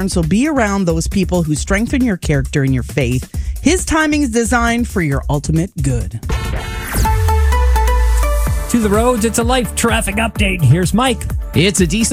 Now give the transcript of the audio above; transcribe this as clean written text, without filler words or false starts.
So be around those people who strengthen your character and your faith. His timing is designed for your ultimate good. To the roads, it's a life traffic update. Here's Mike. It's a decent